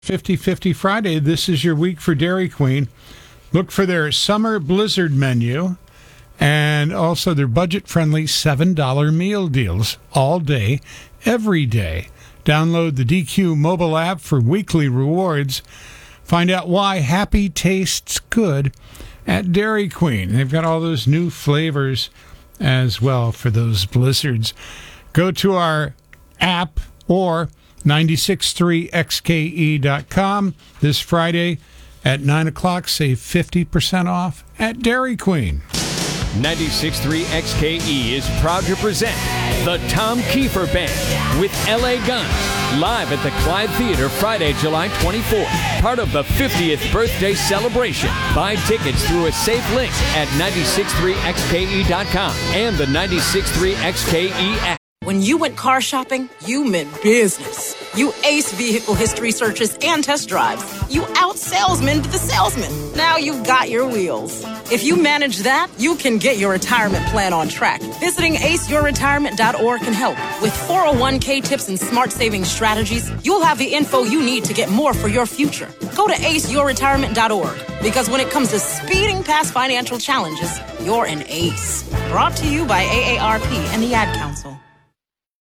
50/50 Friday. This is your week for Dairy Queen. Look for their summer blizzard menu and also their budget-friendly $7 meal deals all day, every day. Download the DQ mobile app for weekly rewards. Find out why happy tastes good at Dairy Queen. They've got all those new flavors as well for those blizzards. Go to our app or 963xke.com this Friday at 9 o'clock. Save 50% off at Dairy Queen. 96.3 XKE is proud to present the Tom Kiefer Band with L.A. Guns, live at the Clyde Theater Friday, July 24th, part of the 50th birthday celebration. Buy tickets through a safe link at 963xke.com and the 96.3 XKE app. When you went car shopping, you meant business. You aced vehicle history searches and test drives. You out-salesmaned the salesman. Now you've got your wheels. If you manage that, you can get your retirement plan on track. Visiting aceyourretirement.org can help. With 401k tips and smart saving strategies, you'll have the info you need to get more for your future. Go to aceyourretirement.org, because when it comes to speeding past financial challenges, you're an ace. Brought to you by AARP and the Ad Council.